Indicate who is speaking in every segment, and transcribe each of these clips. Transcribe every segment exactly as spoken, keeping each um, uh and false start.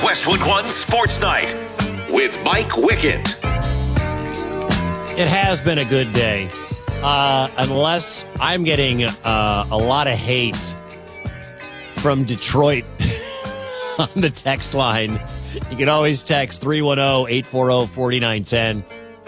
Speaker 1: Westwood One Sports Night with Mike Wickett.
Speaker 2: It has been a good day, uh, unless I'm getting uh, a lot of hate from Detroit on the text line. You can always text three one zero, eight four zero, four nine one zero.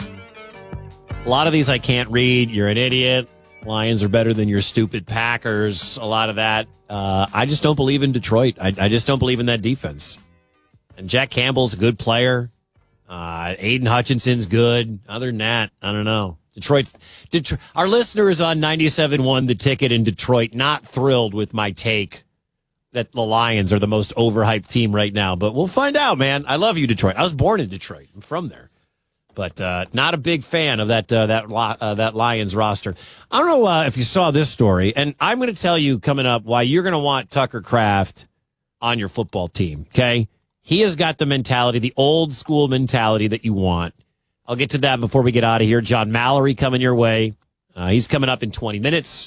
Speaker 2: A lot of these I can't read. You're an idiot. Lions are better than your stupid Packers. A lot of that. Uh, I just don't believe in Detroit. I, I just don't believe in that defense. And Jack Campbell's a good player. Uh, Aiden Hutchinson's good. Other than that, I don't know. Detroit's Detroit. Our listeners on ninety-seven point one The Ticket in Detroit not thrilled with my take that the Lions are the most overhyped team right now. But we'll find out, man. I love you, Detroit. I was born in Detroit. I'm from there. But uh, not a big fan of that uh, that uh, that Lions roster. I don't know uh, if you saw this story, and I'm going to tell you coming up why you're going to want Tucker Kraft on your football team, okay? He has got the mentality, the old school mentality that you want. I'll get to that before we get out of here. John Mallory coming your way. Uh, he's coming up in twenty minutes.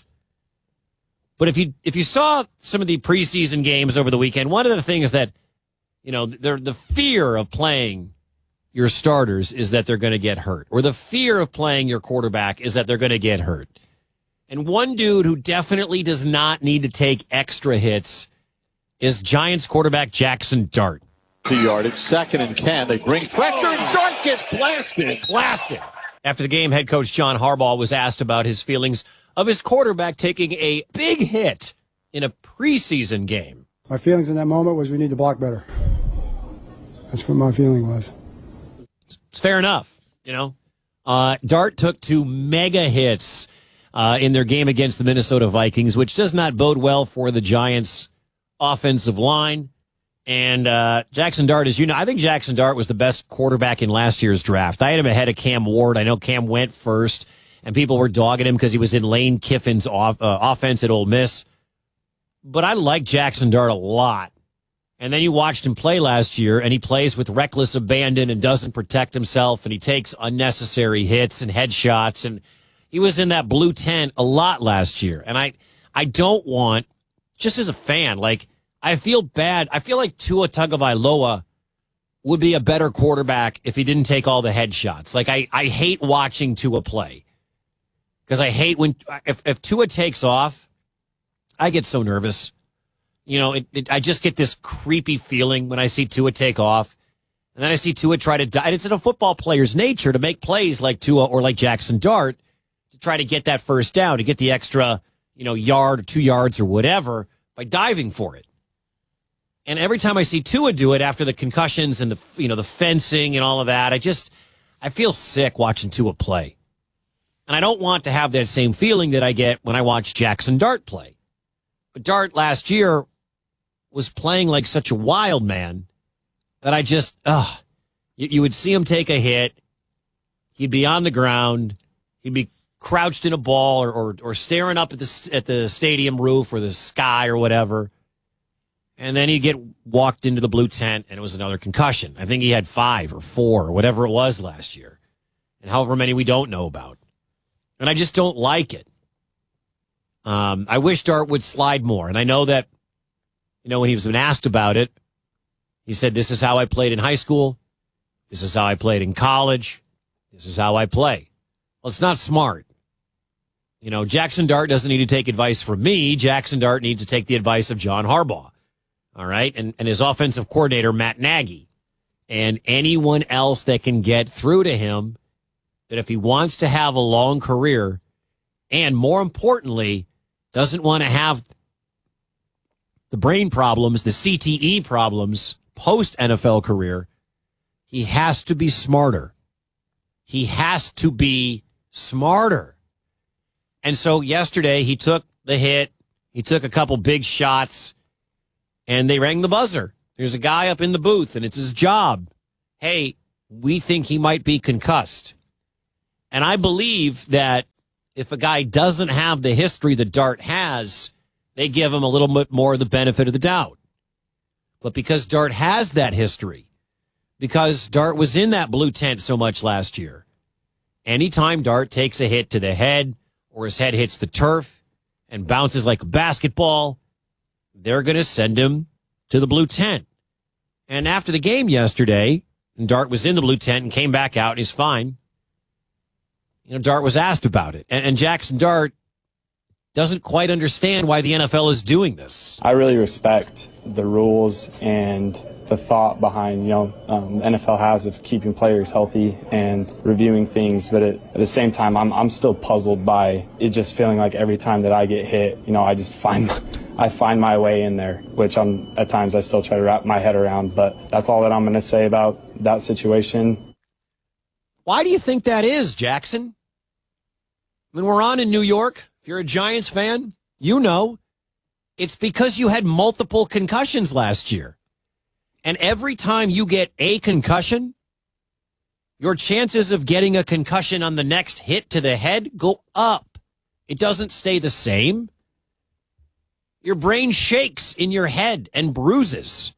Speaker 2: But if you if you saw some of the preseason games over the weekend, one of the things that, you know, the fear of playing your starters is that they're going to get hurt. Or the fear of playing your quarterback is that they're going to get hurt. And one dude who definitely does not need to take extra hits is Giants quarterback Jackson Dart.
Speaker 3: The yardage, second and ten. They bring pressure, and Dart gets blasted.
Speaker 2: Blasted. After the game, head coach John Harbaugh was asked about his feelings of his quarterback taking a big hit in a preseason game.
Speaker 4: My feelings in that moment was we need to block better. That's what my feeling was.
Speaker 2: It's fair enough, you know. Uh, Dart took two mega hits uh, in their game against the Minnesota Vikings, which does not bode well for the Giants' offensive line. And uh, Jackson Dart, as you know, I think Jackson Dart was the best quarterback in last year's draft. I had him ahead of Cam Ward. I know Cam went first, and people were dogging him because he was in Lane Kiffin's off, uh, offense at Ole Miss. But I like Jackson Dart a lot. And then you watched him play last year, and he plays with reckless abandon and doesn't protect himself, and he takes unnecessary hits and headshots. And he was in that blue tent a lot last year. And I, I don't want, just as a fan, like, I feel bad. I feel like Tua Tagovailoa would be a better quarterback if he didn't take all the headshots. Like, I, I hate watching Tua play because I hate when, if, if Tua takes off, I get so nervous. You know, it, it, I just get this creepy feeling when I see Tua take off. And then I see Tua try to die. And it's in a football player's nature to make plays like Tua or like Jackson Dart to try to get that first down, to get the extra, you know, yard or two yards or whatever by diving for it. And every time I see Tua do it after the concussions and the, you know, the fencing and all of that, I just, I feel sick watching Tua play. And I don't want to have that same feeling that I get when I watch Jackson Dart play. But Dart last year was playing like such a wild man that I just, ugh, you, you would see him take a hit. He'd be on the ground. He'd be crouched in a ball or, or, or staring up at the, at the stadium roof or the sky or whatever. And then he'd get walked into the blue tent, and it was another concussion. I think he had five or four or whatever it was last year, and however many we don't know about. And I just don't like it. Um, I wish Dart would slide more. And I know that, you know, when he was been asked about it, he said, this is how I played in high school. This is how I played in college. This is how I play. Well, it's not smart. You know, Jackson Dart doesn't need to take advice from me. Jackson Dart needs to take the advice of John Harbaugh. All right, and, and his offensive coordinator, Matt Nagy, and anyone else that can get through to him that if he wants to have a long career and, more importantly, doesn't want to have the brain problems, the C T E problems post-N F L career, he has to be smarter. He has to be smarter. And so yesterday he took the hit. He took a couple big shots. And they rang the buzzer. There's a guy up in the booth, and it's his job. Hey, we think he might be concussed. And I believe that if a guy doesn't have the history that Dart has, they give him a little bit more of the benefit of the doubt. But because Dart has that history, because Dart was in that blue tent so much last year, anytime Dart takes a hit to the head or his head hits the turf and bounces like a basketball, they're going to send him to the blue tent. And after the game yesterday, and Dart was in the blue tent and came back out and he's fine. You know, Dart was asked about it. And, and Jackson Dart doesn't quite understand why the N F L is doing this.
Speaker 5: I really respect the rules and the thought behind, you know, um, the N F L has of keeping players healthy and reviewing things. But at, at the same time, I'm I'm still puzzled by it just feeling like every time that I get hit, you know, I just find I find my way in there, which I'm at times I still try to wrap my head around. But that's all that I'm going to say about that situation.
Speaker 2: Why do you think that is, Jackson? When we're on in New York, if you're a Giants fan, you know it's because you had multiple concussions last year. And every time you get a concussion, your chances of getting a concussion on the next hit to the head go up. It doesn't stay the same. Your brain shakes in your head and bruises.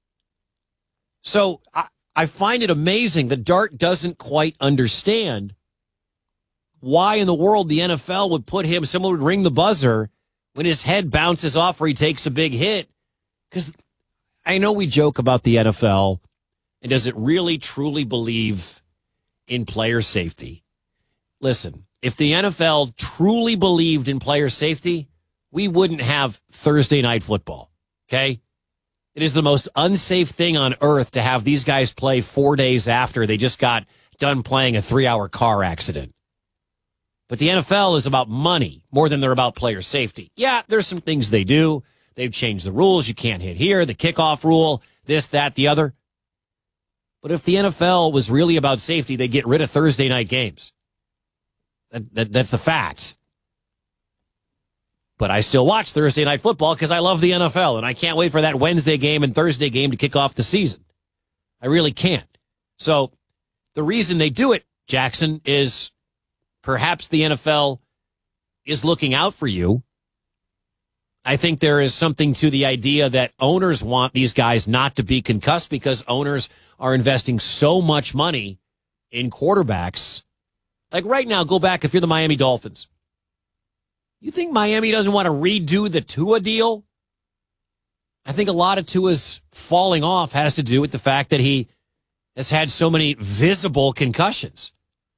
Speaker 2: So I, I find it amazing that Dart doesn't quite understand why in the world the N F L would put him, someone would ring the buzzer when his head bounces off or he takes a big hit. Because I know we joke about the N F L, and does it really truly believe in player safety? Listen, if the N F L truly believed in player safety, we wouldn't have Thursday night football, okay? It is the most unsafe thing on earth to have these guys play four days after they just got done playing a three-hour car accident. But the N F L is about money more than they're about player safety. Yeah, there's some things they do. They've changed the rules. You can't hit here, the kickoff rule, this, that, the other. But if the N F L was really about safety, they'd get rid of Thursday night games. That, that, that's the fact. But I still watch Thursday night football because I love the N F L, and I can't wait for that Wednesday game and Thursday game to kick off the season. I really can't. So the reason they do it, Jackson, is perhaps the N F L is looking out for you. I think there is something to the idea that owners want these guys not to be concussed because owners are investing so much money in quarterbacks. Like right now, go back if you're the Miami Dolphins. You think Miami doesn't want to redo the Tua deal? I think a lot of Tua's falling off has to do with the fact that he has had so many visible concussions.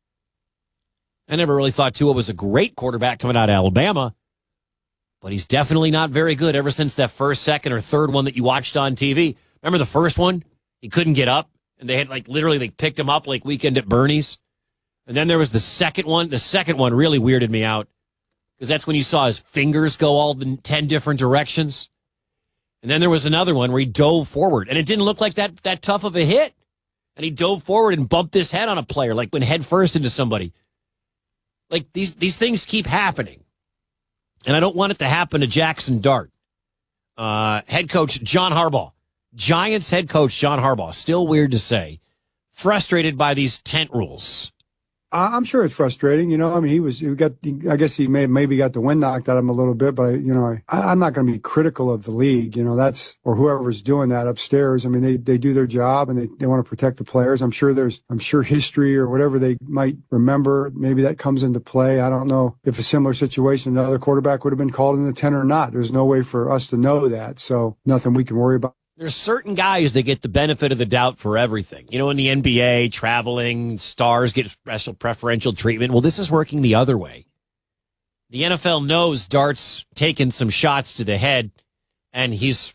Speaker 2: I never really thought Tua was a great quarterback coming out of Alabama, but he's definitely not very good ever since that first, second, or third one that you watched on T V. Remember the first one? He couldn't get up, and they had like literally they picked him up like Weekend at Bernie's. And then there was the second one. The second one really weirded me out because that's when you saw his fingers go all the ten different directions. And then there was another one where he dove forward, and it didn't look like that that tough of a hit. And he dove forward and bumped his head on a player, like went head first into somebody. Like, these these things keep happening. And I don't want it to happen to Jackson Dart. Uh, head coach John Harbaugh. Giants head coach John Harbaugh. Still weird to say. Frustrated by these tent rules.
Speaker 4: I'm sure it's frustrating. You know, I mean, he was, he got, I guess he may maybe got the wind knocked out of him a little bit, but, I, you know, I, I'm not going to be critical of the league. You know, that's, or whoever's doing that upstairs. I mean, they, they do their job and they, they want to protect the players. I'm sure there's, I'm sure history or whatever they might remember, maybe that comes into play. I don't know if a similar situation, another quarterback would have been called in the tent or not. There's no way for us to know that. So nothing we can worry about.
Speaker 2: There's certain guys that get the benefit of the doubt for everything. You know, in the N B A, traveling, stars get special preferential treatment. Well, this is working the other way. The N F L knows Dart's taken some shots to the head, and he's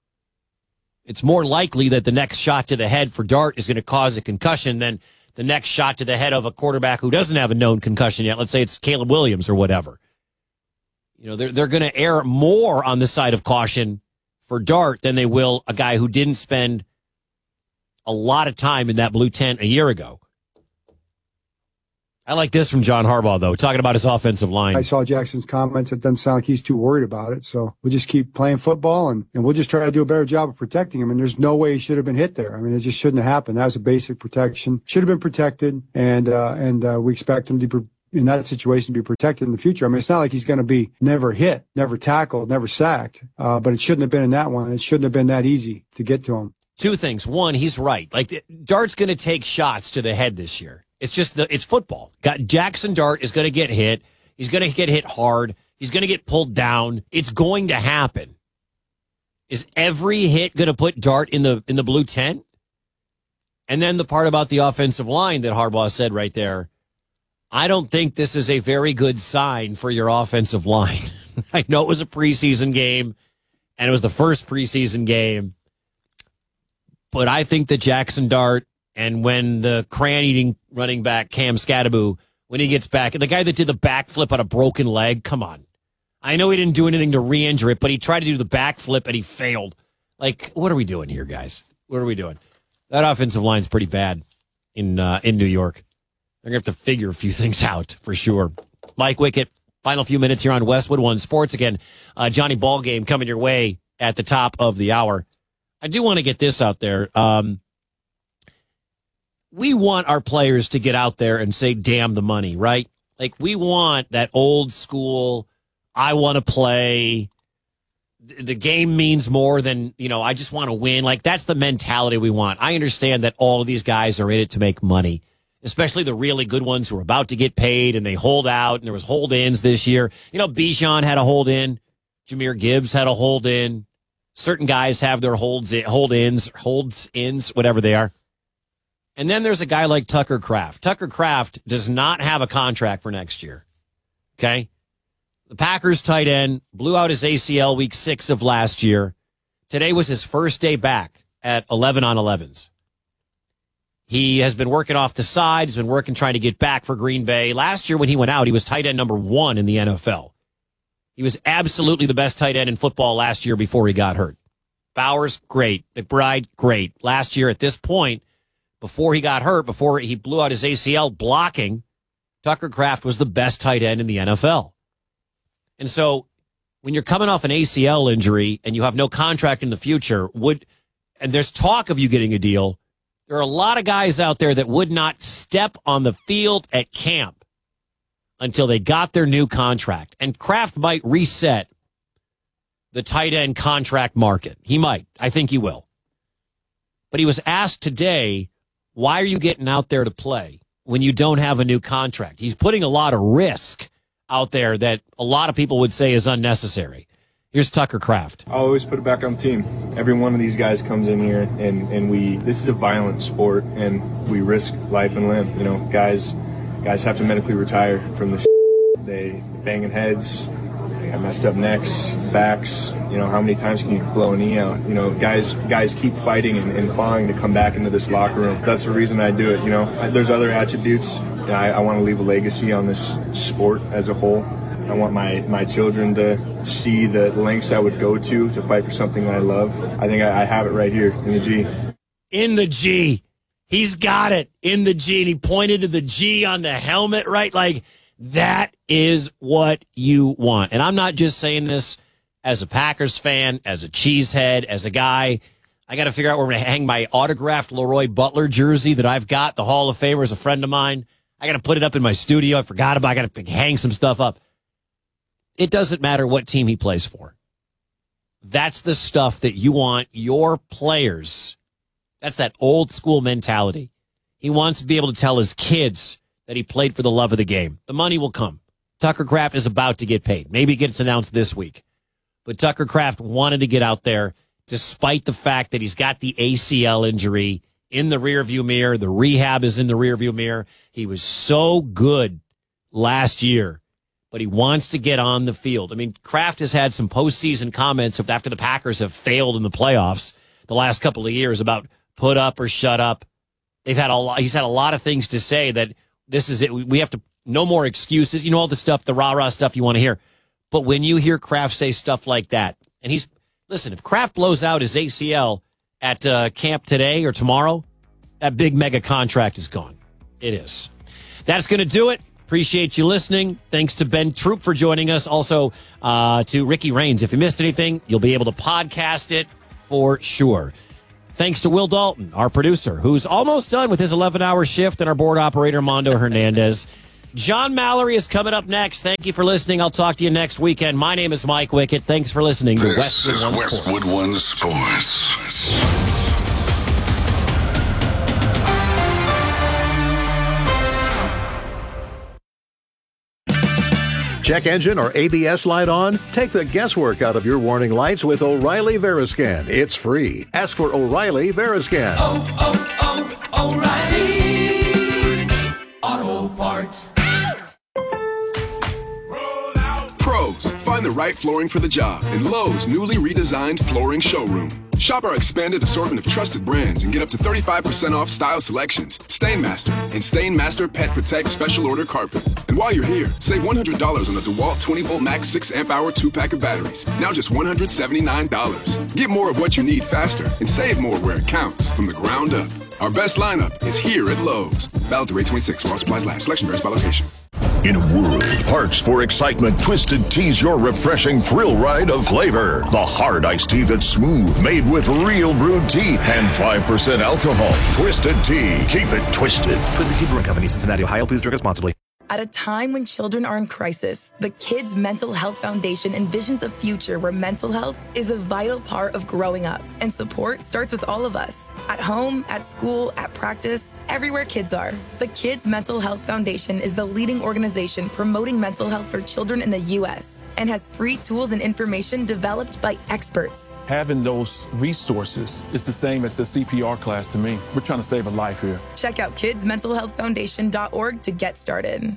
Speaker 2: it's more likely that the next shot to the head for Dart is going to cause a concussion than the next shot to the head of a quarterback who doesn't have a known concussion yet. Let's say it's Caleb Williams or whatever. You know, they're, they're going to err more on the side of caution for Dart than they will a guy who didn't spend a lot of time in that blue tent a year ago. I like this from John Harbaugh, though, talking about his offensive line.
Speaker 4: I saw Jackson's comments. It doesn't sound like he's too worried about it. So we'll just keep playing football, and, and we'll just try to do a better job of protecting him. And there's no way he should have been hit there. I mean, it just shouldn't have happened. That was a basic protection. Should have been protected, and uh, and uh, we expect him to be in that situation to be protected in the future. I mean, it's not like he's going to be never hit, never tackled, never sacked, uh, but it shouldn't have been in that one. It shouldn't have been that easy to get to him.
Speaker 2: Two things. One, he's right. Like, Dart's going to take shots to the head this year. It's just the it's football. Got Jackson Dart is going to get hit. He's going to get hit hard. He's going to get pulled down. It's going to happen. Is every hit going to put Dart in the in the blue tent? And then the part about the offensive line that Harbaugh said right there, I don't think this is a very good sign for your offensive line. I know it was a preseason game, and it was the first preseason game, but I think that Jackson Dart, and when the crayon-eating running back Cam Scadaboo, when he gets back, the guy that did the backflip on a broken leg, come on. I know he didn't do anything to re-injure it, but he tried to do the backflip and he failed. Like, what are we doing here, guys? What are we doing? That offensive line's pretty bad in uh, in New York. They're going to have to figure a few things out for sure. Mike Wickett, final few minutes here on Westwood One Sports. Again, uh, Johnny Ballgame coming your way at the top of the hour. I do want to get this out there. Um, we want our players to get out there and say, damn the money, right? Like, we want that old school, I want to play. The game means more than, you know, I just want to win. Like, that's the mentality we want. I understand that all of these guys are in it to make money, especially the really good ones who are about to get paid and they hold out, and there was hold-ins this year. You know, Bijan had a hold-in. Jahmyr Gibbs had a hold-in. Certain guys have their holds in, hold-ins, holds-ins, whatever they are. And then there's a guy like Tucker Kraft. Tucker Kraft does not have a contract for next year, okay? The Packers tight end blew out his A C L week six of last year. Today was his first day back at eleven on elevens. He has been working off the side. He's been working trying to get back for Green Bay. Last year when he went out, he was tight end number one in the N F L. He was absolutely the best tight end in football last year before he got hurt. Bowers, great. McBride, great. Last year at this point, before he got hurt, before he blew out his A C L blocking, Tucker Kraft was the best tight end in the N F L. And so when you're coming off an A C L injury and you have no contract in the future, would and there's talk of you getting a deal, there are a lot of guys out there that would not step on the field at camp until they got their new contract. And Kraft might reset the tight end contract market. He might. I think he will. But he was asked today, why are you getting out there to play when you don't have a new contract? He's putting a lot of risk out there that a lot of people would say is unnecessary. Here's Tucker Kraft.
Speaker 6: I always put it back on the team. Every one of these guys comes in here, and, and we. This is a violent sport, and we risk life and limb. You know, guys, guys have to medically retire from the. Shit. They banging heads, they got messed up necks, backs. You know, how many times can you blow a knee out? You know, guys, guys keep fighting and, and clawing to come back into this locker room. That's the reason I do it. You know, I, there's other attributes. I, I want to leave a legacy on this sport as a whole. I want my, my children to see the lengths I would go to to fight for something I love. I think I, I have it right here in the G.
Speaker 2: In the G. He's got it in the G. And he pointed to the G on the helmet, right? Like, that is what you want. And I'm not just saying this as a Packers fan, as a cheesehead, as a guy. I got to figure out where I'm going to hang my autographed Leroy Butler jersey that I've got. The Hall of Famer is a friend of mine. I got to put it up in my studio. I forgot about it. I got to hang some stuff up. It doesn't matter what team he plays for. That's the stuff that you want your players. That's that old school mentality. He wants to be able to tell his kids that he played for the love of the game. The money will come. Tucker Kraft is about to get paid. Maybe it gets announced this week. But Tucker Kraft wanted to get out there despite the fact that he's got the A C L injury in the rearview mirror. The rehab is in the rearview mirror. He was so good last year, but he wants to get on the field. I mean, Kraft has had some postseason comments after the Packers have failed in the playoffs the last couple of years about put up or shut up. They've had a lot, he's had a lot of things to say that this is it. We have to, no more excuses. You know, all the stuff, the rah-rah stuff you want to hear. But when you hear Kraft say stuff like that, and he's, listen, if Kraft blows out his A C L at uh, camp today or tomorrow, that big mega contract is gone. It is. That's going to do it. Appreciate you listening. Thanks to Ben Troop for joining us. Also uh, to Ricky Raines. If you missed anything, you'll be able to podcast it for sure. Thanks to Will Dalton, our producer, who's almost done with his eleven-hour shift, and our board operator, Mondo Hernandez. John Mallory is coming up next. Thank you for listening. I'll talk to you next weekend. My name is Mike Wickett. Thanks for listening to
Speaker 1: This
Speaker 2: Westwood
Speaker 1: is
Speaker 2: One
Speaker 1: Westwood
Speaker 2: Sports.
Speaker 1: One Sports.
Speaker 7: Check engine or A B S light on? Take the guesswork out of your warning lights with O'Reilly Veriscan. It's free. Ask for O'Reilly Veriscan.
Speaker 8: Oh, oh, oh, O'Reilly Auto Parts.
Speaker 9: Pros, find the right flooring for the job in Lowe's newly redesigned flooring showroom. Shop our expanded assortment of trusted brands and get up to thirty-five percent off style selections, Stainmaster, and Stainmaster Pet Protect Special Order Carpet. And while you're here, save one hundred dollars on the DeWalt twenty volt Max six amp hour two pack of batteries. Now just one hundred seventy-nine dollars. Get more of what you need faster and save more where it counts from the ground up. Our best lineup is here at Lowe's. Valid through eight twenty-six while supplies last. Selection varies by location.
Speaker 1: In a world parched for excitement, Twisted Tea's your refreshing thrill ride of flavor. The hard iced tea that's smooth, made with real brewed tea and five percent alcohol. Twisted Tea. Keep it twisted.
Speaker 10: Twisted Tea Brewing Company, Cincinnati, Ohio. Please drink responsibly.
Speaker 11: At a time when children are in crisis, the Kids Mental Health Foundation envisions a future where mental health is a vital part of growing up. And support starts with all of us. At home, at school, at practice, everywhere kids are. The Kids Mental Health Foundation is the leading organization promoting mental health for children in the U S and has free tools and information developed by experts.
Speaker 12: Having those resources is the same as the C P R class to me. We're trying to save a life here.
Speaker 11: Check out kids mental health foundation dot org to get started.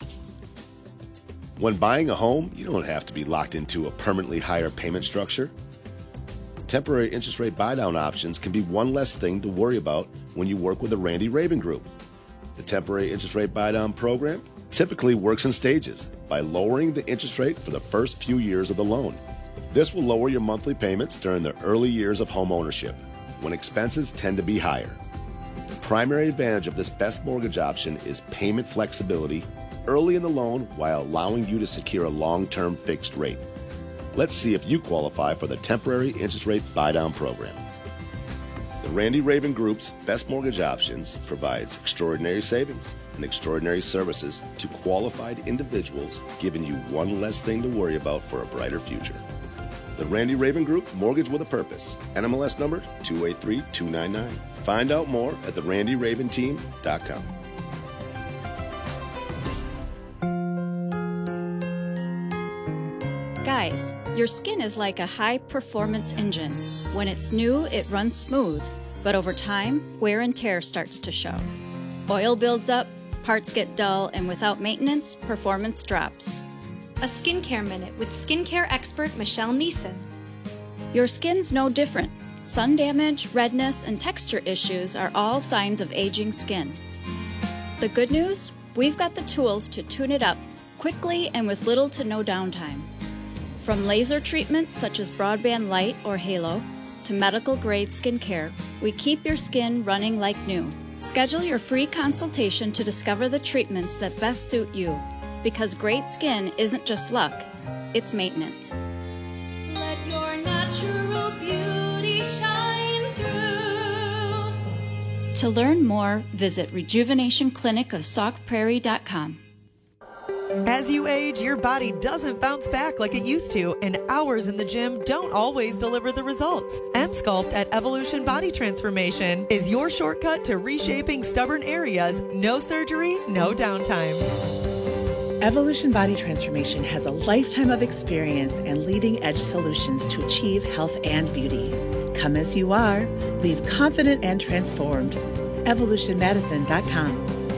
Speaker 13: When buying a home, you don't have to be locked into a permanently higher payment structure. Temporary interest rate buy-down options can be one less thing to worry about when you work with the Randy Raven Group. The temporary interest rate buy-down program typically works in stages by lowering the interest rate for the first few years of the loan. This will lower your monthly payments during the early years of home ownership, when expenses tend to be higher. The primary advantage of this best mortgage option is payment flexibility early in the loan while allowing you to secure a long-term fixed rate. Let's see if you qualify for the temporary interest rate buy-down program. The Randy Raven Group's Best Mortgage Options provides extraordinary savings and extraordinary services to qualified individuals, giving you one less thing to worry about for a brighter future. The Randy Raven Group, Mortgage with a Purpose. N M L S number two eight three two nine nine. Find out more at the randy raven team dot com.
Speaker 14: Guys, your skin is like a high-performance engine. When it's new, it runs smooth, but over time, wear and tear starts to show. Oil builds up, parts get dull, and without maintenance, performance drops.
Speaker 15: A Skincare Minute with skincare expert Michelle Neeson.
Speaker 14: Your skin's no different. Sun damage, redness, and texture issues are all signs of aging skin. The good news? We've got the tools to tune it up quickly and with little to no downtime. From laser treatments such as Broadband Light or Halo to medical-grade skincare, we keep your skin running like new. Schedule your free consultation to discover the treatments that best suit you, because great skin isn't just luck, it's maintenance.
Speaker 15: Let your natural beauty shine through.
Speaker 14: To learn more, visit rejuvenation clinic of sauk prairie dot com.
Speaker 16: As you age, your body doesn't bounce back like it used to, and hours in the gym don't always deliver the results. M-Sculpt at Evolution Body Transformation is your shortcut to reshaping stubborn areas. No surgery, no downtime.
Speaker 17: Evolution Body Transformation has a lifetime of experience and leading-edge solutions to achieve health and beauty. Come as you are, leave confident and transformed. evolution medicine dot com.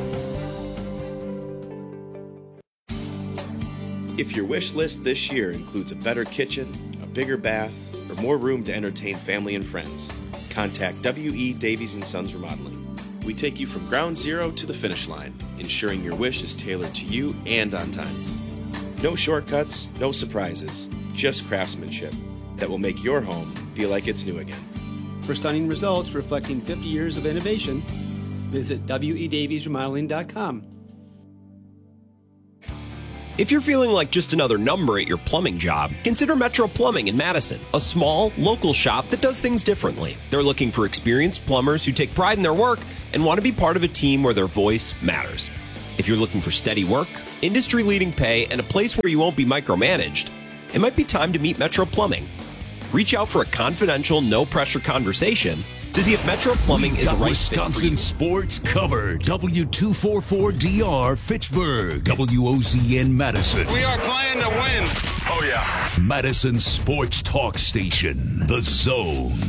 Speaker 18: If your wish list this year includes a better kitchen, a bigger bath, or more room to entertain family and friends, contact W E. Davies and Sons Remodeling. We take you from ground zero to the finish line, ensuring your wish is tailored to you and on time. No shortcuts, no surprises, just craftsmanship that will make your home feel like it's new again.
Speaker 19: For stunning results reflecting fifty years of innovation, visit W E Davies Remodeling dot com.
Speaker 20: If you're feeling like just another number at your plumbing job, consider Metro Plumbing in Madison, a small, local shop that does things differently. They're looking for experienced plumbers who take pride in their work and want to be part of a team where their voice matters. If you're looking for steady work, industry-leading pay, and a place where you won't be micromanaged, it might be time to meet Metro Plumbing. Reach out for a confidential, no-pressure conversation to see if Metro Plumbing
Speaker 21: We've
Speaker 20: is the
Speaker 21: got
Speaker 20: right
Speaker 21: Wisconsin
Speaker 20: fit for you.
Speaker 21: sports covered. W two forty-four D R Fitchburg. W O Z N Madison.
Speaker 22: We are playing to win. Oh, yeah.
Speaker 21: Madison Sports Talk Station. The Zone.